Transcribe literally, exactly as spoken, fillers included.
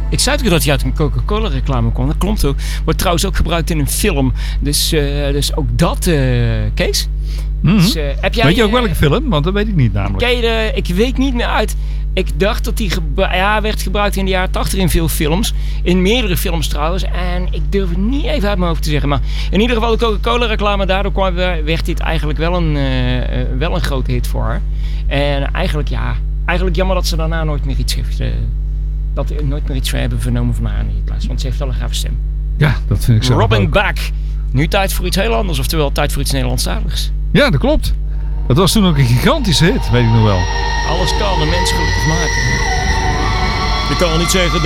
Ik zei ook dat hij uit een Coca-Cola reclame kwam. Dat klopt ook. Wordt trouwens ook gebruikt in een film. Dus, uh, dus ook dat, uh, Kees. Mm-hmm. Dus, uh, heb jij, weet je ook uh, welke film? Want dat weet ik niet namelijk. Ken je de, ik weet niet meer uit. Ik dacht dat die gebru- ja, werd gebruikt in de jaren tachtig in veel films. In meerdere films trouwens. En ik durf het niet even uit mijn hoofd te zeggen. Maar in ieder geval de Coca-Cola reclame. Daardoor kwam, werd dit eigenlijk wel een, uh, uh, wel een grote hit voor haar. En eigenlijk ja... Eigenlijk jammer dat ze daarna nooit meer iets heeft... Uh, dat er nooit meer iets voor hebben vernomen van haar in het plaats. Want ze heeft wel een gave stem. Ja, dat vind ik zo. Robin ook. Back. Nu tijd voor iets heel anders. Oftewel tijd voor iets Nederlandstaligs. Ja, dat klopt. Dat was toen ook een gigantische hit, weet ik nog wel. Alles kan een mens gelukkig maken. Je kan niet zeggen